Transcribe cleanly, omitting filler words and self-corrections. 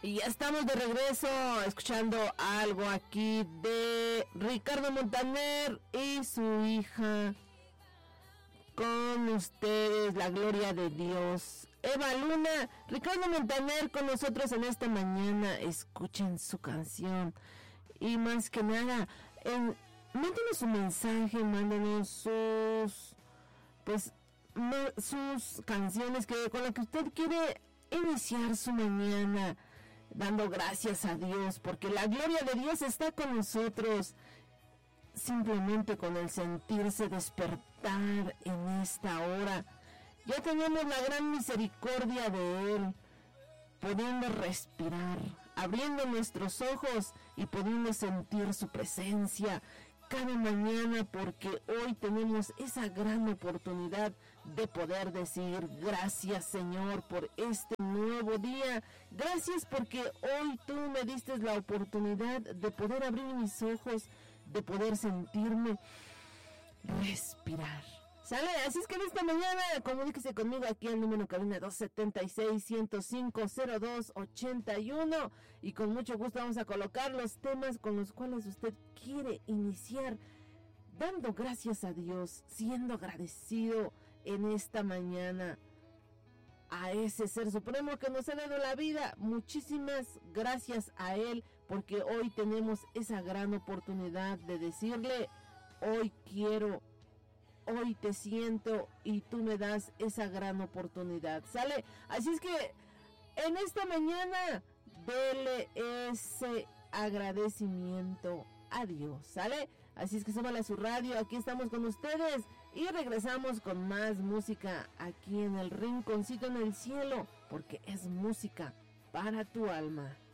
Y ya estamos de regreso escuchando algo aquí de Ricardo Montaner y su hija. Con ustedes, la gloria de Dios. Eva Luna, Ricardo Montaner con nosotros en esta mañana. Escuchen su canción. Y más que nada, mándenos un mensaje, mándenos sus canciones con las que usted quiere iniciar su mañana, dando gracias a Dios, porque la gloria de Dios está con nosotros. Simplemente con el sentirse despertar en esta hora, ya tenemos la gran misericordia de Él, pudiendo respirar, abriendo nuestros ojos y pudiendo sentir su presencia cada mañana, porque hoy tenemos esa gran oportunidad de poder decir gracias, Señor, por este nuevo día. Gracias porque hoy tú me diste la oportunidad de poder abrir mis ojos, de poder sentirme, respirar. ¿Sale? Así es que en esta mañana comuníquese conmigo aquí al número cabina 276-105-0281 y con mucho gusto vamos a colocar los temas con los cuales usted quiere iniciar, dando gracias a Dios, siendo agradecido en esta mañana a ese Ser Supremo que nos ha dado la vida. Muchísimas gracias a Él, porque hoy tenemos esa gran oportunidad de decirle: hoy quiero, hoy te siento, y tú me das esa gran oportunidad. ¿Sale? Así es que en esta mañana dele ese agradecimiento a Dios. ¿Sale? Así es que súbale a su radio, aquí estamos con ustedes y regresamos con más música aquí en el Rinconcito en el Cielo, porque es música para tu alma.